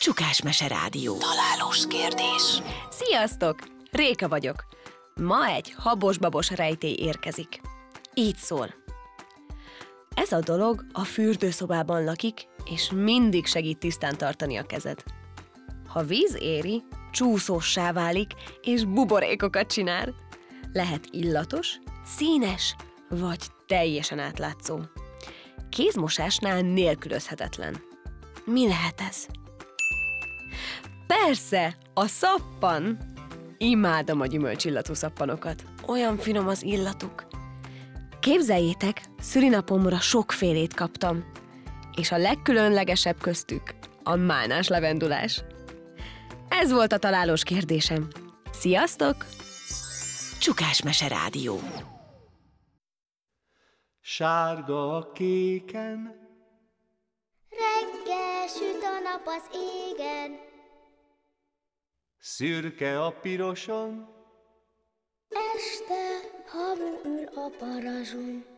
Csukás-mese rádió. Találós kérdés. Sziasztok! Réka vagyok. Ma egy habos-babos rejtély érkezik. Így szól. Ez a dolog a fürdőszobában lakik, és mindig segít tisztán tartani a kezed. Ha víz éri, csúszóssá válik, és buborékokat csinál. Lehet illatos, színes, vagy teljesen átlátszó. Kézmosásnál nélkülözhetetlen. Mi lehet ez? Persze, a szappan! Imádom a gyümölcsillatú szappanokat. Olyan finom az illatuk. Képzeljétek, szülinapomra sokfélét kaptam. És a legkülönlegesebb köztük a málnás levendulás. Ez volt a találós kérdésem. Sziasztok! Csukás-mese rádió. Sárga a kéken, Reggel süt a nap az égen, szürke a piroson, este hamu ül a parazson.